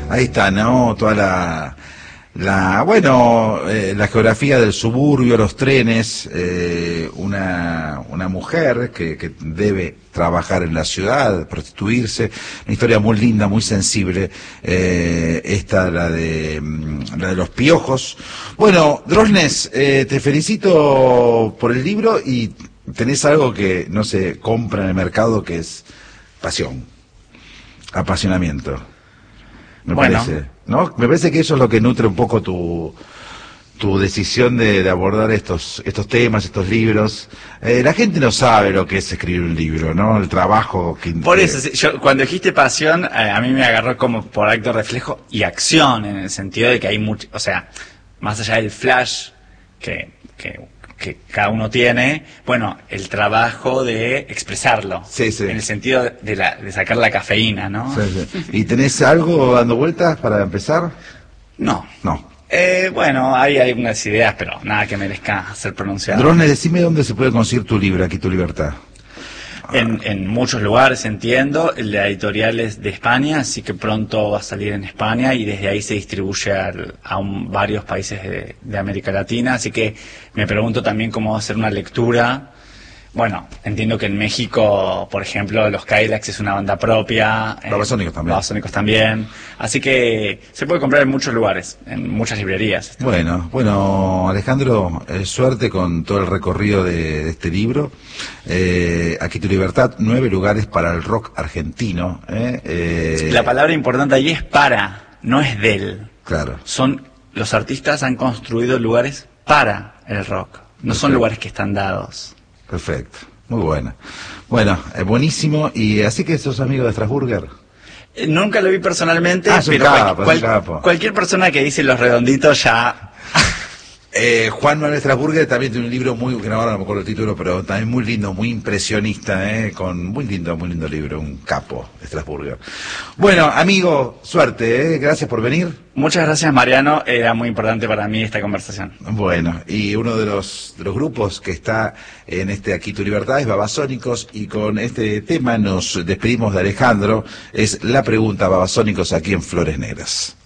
Ahí está, ¿no? Toda la geografía del suburbio, los trenes, una mujer que debe trabajar en la ciudad, prostituirse, una historia muy linda, muy sensible, esta, la de los piojos. Bueno, Drosnes, te felicito por el libro y tenés algo que no se compra en el mercado, que es pasión, apasionamiento. Me parece, ¿no? Me parece que eso es lo que nutre un poco tu decisión de abordar estos temas, estos libros. La gente no sabe lo que es escribir un libro, ¿no? El trabajo que... Por eso, yo cuando dijiste pasión, a mí me agarró como por acto reflejo y acción, en el sentido de que hay mucho, o sea, más allá del flash que cada uno tiene, bueno, el trabajo de expresarlo, sí, sí, en el sentido de sacar la cafeína, ¿no? Sí, sí. ¿Y tenés algo dando vueltas para empezar? No. No. Bueno, hay algunas ideas, pero nada que merezca ser pronunciado. Drosnes, decime dónde se puede conseguir tu libro, Aquí tu libertad. En muchos lugares, entiendo. La editorial es de España, así que pronto va a salir en España y desde ahí se distribuye a varios países de América Latina. Así que me pregunto también cómo va a ser una lectura. Bueno, entiendo que en México, por ejemplo, los Cadillacs es una banda propia. Babasónicos también. Babasónicos también. Así que se puede comprar en muchos lugares, en muchas librerías. Bueno, Alejandro, suerte con todo el recorrido de este libro. Aquí tu libertad, 9 lugares para el rock argentino. La palabra importante ahí es para, no es del. Claro. Los artistas han construido lugares para el rock, no son lugares que están dados. Perfecto, muy buena. Bueno, buenísimo. Y así que sos amigo de Strasburger. Nunca lo vi personalmente, pero cualquier persona que dice Los Redonditos ya... Juan Manuel Strasburger también tiene un libro que ahora no me acuerdo el título, pero también muy lindo, muy impresionista, con muy lindo libro, un capo, Strasburger. Bueno, amigo, suerte, gracias por venir. Muchas gracias, Mariano, era muy importante para mí esta conversación. Bueno, y uno de los grupos que está en Aquí tu libertad es Babasónicos, y con este tema nos despedimos de Alejandro. Es La Pregunta, Babasónicos, aquí en Flores Negras.